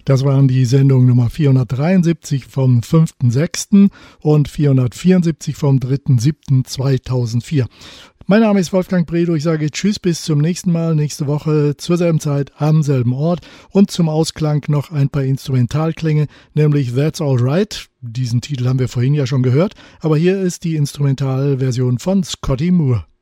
Das waren die Sendungen Nummer 473 vom 5.6. und 474 vom 3.7.2004. Mein Name ist Wolfgang Bredow. Ich sage Tschüss, bis zum nächsten Mal, nächste Woche zur selben Zeit am selben Ort. Und zum Ausklang noch ein paar Instrumentalklänge, nämlich That's Alright. Diesen Titel haben wir vorhin ja schon gehört, aber hier ist die Instrumentalversion von Scotty Moore.